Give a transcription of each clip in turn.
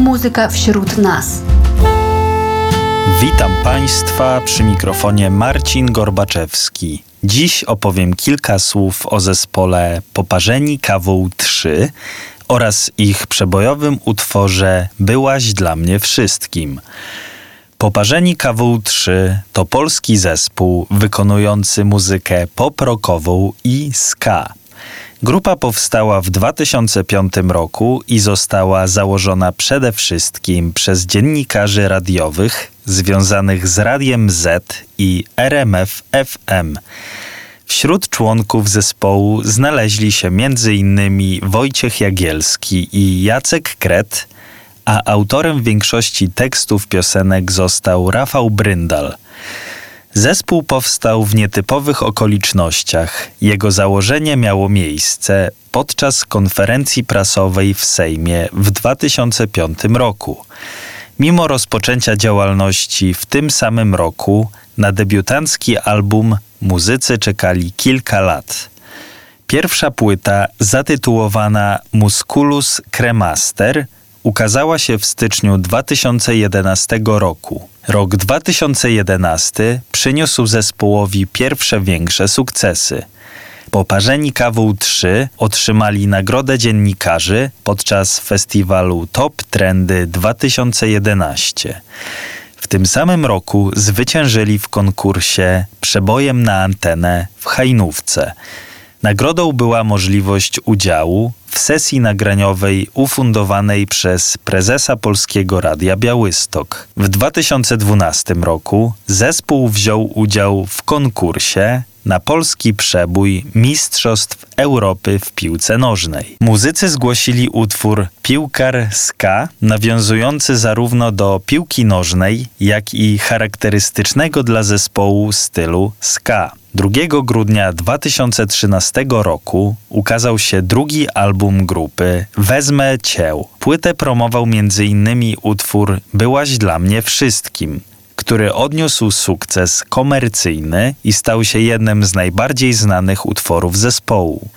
Muzyka wśród nas. Witam Państwa przy mikrofonie Marcin Gorbaczewski. Dziś opowiem kilka słów o zespole Poparzeni Kawą 3 oraz ich przebojowym utworze Byłaś dla mnie wszystkim. Poparzeni Kawą 3 to polski zespół wykonujący muzykę pop-rockową i ska. Grupa powstała w 2005 roku i została założona przede wszystkim przez dziennikarzy radiowych związanych z Radiem Z i RMF FM. Wśród członków zespołu znaleźli się m.in. Wojciech Jagielski i Jacek Kret, a autorem większości tekstów piosenek został Rafał Bryndal. Zespół powstał w nietypowych okolicznościach. Jego założenie miało miejsce podczas konferencji prasowej w Sejmie w 2005 roku. Mimo rozpoczęcia działalności w tym samym roku na debiutancki album muzycy czekali kilka lat. Pierwsza płyta, zatytułowana Musculus Cremaster, ukazała się w styczniu 2011 roku. Rok 2011 przyniósł zespołowi pierwsze większe sukcesy. Poparzeni Kawą 3 otrzymali Nagrodę Dziennikarzy podczas festiwalu Top Trendy 2011. W tym samym roku zwyciężyli w konkursie Przebojem na antenę w Hajnówce. Nagrodą była możliwość udziału w sesji nagraniowej ufundowanej przez prezesa Polskiego Radia Białystok. W 2012 roku zespół wziął udział w konkursie na polski przebój Mistrzostw Europy w piłce nożnej. Muzycy zgłosili utwór Piłkar Ska, nawiązujący zarówno do piłki nożnej, jak i charakterystycznego dla zespołu stylu ska. 2 grudnia 2013 roku ukazał się drugi album grupy Wezmę Cię. Płytę promował m.in. utwór Byłaś dla mnie wszystkim, który odniósł sukces komercyjny i stał się jednym z najbardziej znanych utworów zespołu.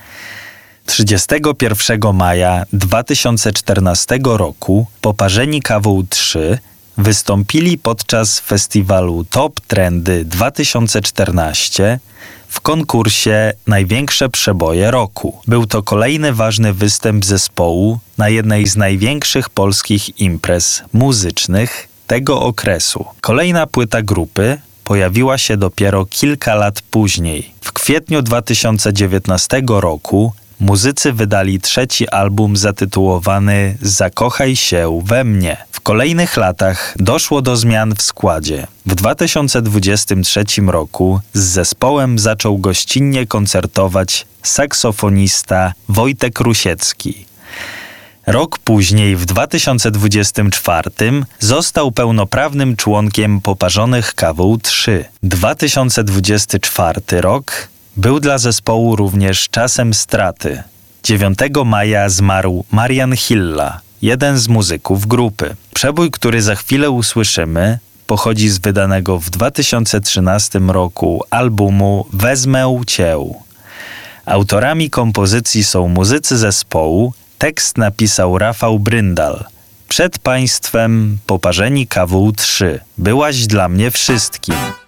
31 maja 2014 roku Poparzeni Kawą 3 wystąpili podczas festiwalu Top Trendy 2014 w konkursie Największe przeboje roku. Był to kolejny ważny występ zespołu na jednej z największych polskich imprez muzycznych tego okresu. Kolejna płyta grupy pojawiła się dopiero kilka lat później. W kwietniu 2019 roku muzycy wydali trzeci album zatytułowany Zakochaj się we mnie. W kolejnych latach doszło do zmian w składzie. W 2023 roku z zespołem zaczął gościnnie koncertować saksofonista Wojtek Rusiecki. Rok później, w 2024, został pełnoprawnym członkiem Poparzonych Kawą 3. 2024 rok był dla zespołu również czasem straty. 9 maja zmarł Marian Hilla, jeden z muzyków grupy. Przebój, który za chwilę usłyszymy, pochodzi z wydanego w 2013 roku albumu Wezmę Cię. Autorami kompozycji są muzycy zespołu. Tekst napisał Rafał Bryndal. Przed Państwem Poparzeni Kawą 3. Byłaś dla mnie wszystkim.